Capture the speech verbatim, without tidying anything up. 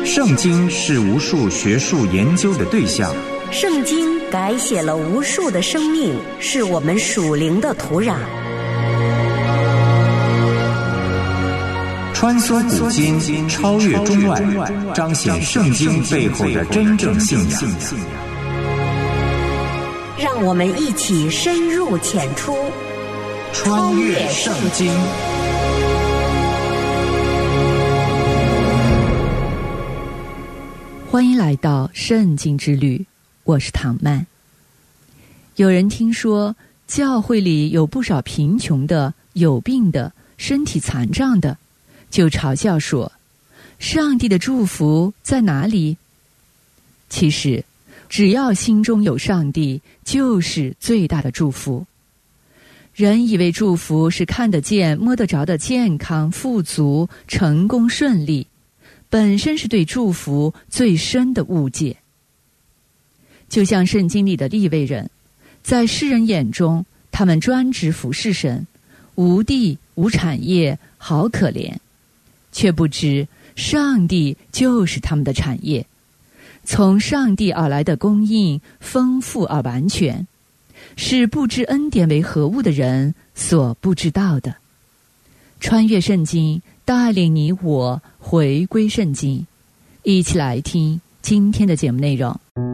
圣经是无数学术研究的对象， 圣经改写了无数的生命，是我们属灵的土壤。 穿梭古今，超越中外，彰显圣经背后的真正信仰。 让我们一起深入浅出， 穿越圣经。 欢迎来到圣经之旅，我是唐曼。有人听说教会里有不少贫穷的、有病的、身体残障的，就嘲笑说，上帝的祝福在哪里？其实只要心中有上帝，就是最大的祝福。人以为祝福是看得见摸得着的健康富足成功顺利，本身是对祝福最深的误解。就像圣经里的利未人，在世人眼中，他们专职服侍神，无地无产业，好可怜，却不知上帝就是他们的产业，从上帝而来的供应丰富而完全，是不知恩典为何物的人所不知道的。穿越圣经，带领你我回归圣经，一起来听今天的节目内容。